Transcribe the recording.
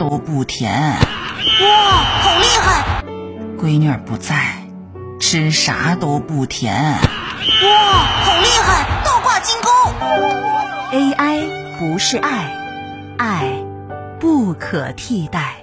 都不甜。 哇，好厉害！ 闺女儿不在，吃啥都不甜。 哇，好厉害！倒挂金钩。 AI 不是爱，爱不可替代。